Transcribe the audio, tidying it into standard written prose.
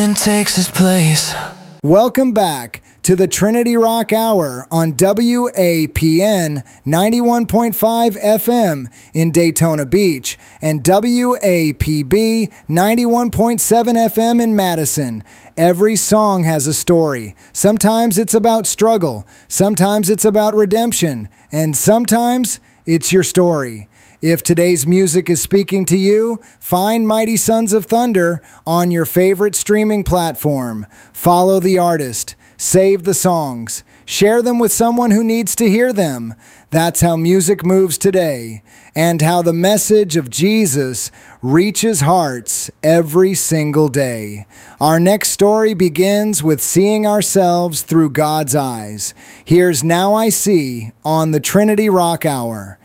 Nothing takes its place. Welcome back to the Trinity Rock Hour on WAPN 91.5 FM in Daytona Beach and WAPB 91.7 FM in Madison. Every song has a story. Sometimes it's about struggle, sometimes it's about redemption, and sometimes it's your story. If today's music is speaking to you, find Mighty Sons of Thunder on your favorite streaming platform. Follow the artist, save the songs, share them with someone who needs to hear them. That's how music moves today, and how the message of Jesus reaches hearts every single day. Our next story begins with seeing ourselves through God's eyes. Here's Now I See on the Trinity Rock Hour.